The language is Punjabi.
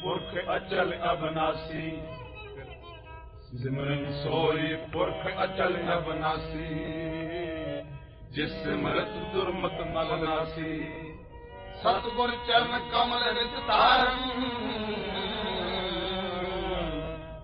ਪੁਰਖ ਅਚਲ ਅਬਨਾਸੀ। ਸਿਮਰਨ ਸੋਈ ਪੁਰਖ ਅਚਲ ਅਬਨਾਸੀ, ਜਿਸ ਸਿਮਰਤ ਦੁਰਮਤ ਮਲ ਨਾਸੀ। ਸਤਿਗੁਰ ਚਰਨ ਕਮਲ ਰਿਤ ਧਾਰਨ,